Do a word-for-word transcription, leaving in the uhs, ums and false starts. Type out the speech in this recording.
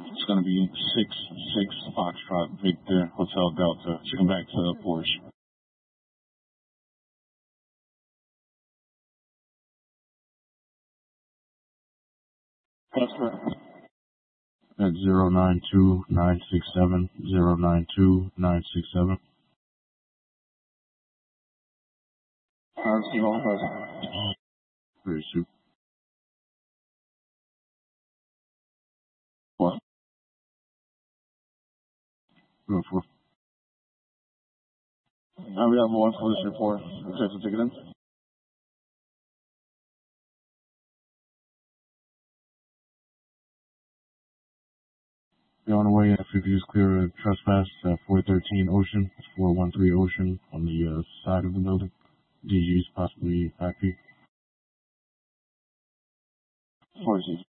It's going to be six six Foxtrot Victor Hotel Delta. She come back to the Porsche. That's correct. At zero nine two nine six seven zero nine two nine six seven. How's he going? Very super. What? Go for. Now we have one for this report. Take the ticket in. Be on the way if you use clear of trespass at four thirteen Ocean, four one three Ocean on the uh, side of the building. D G's possibly factory. four G.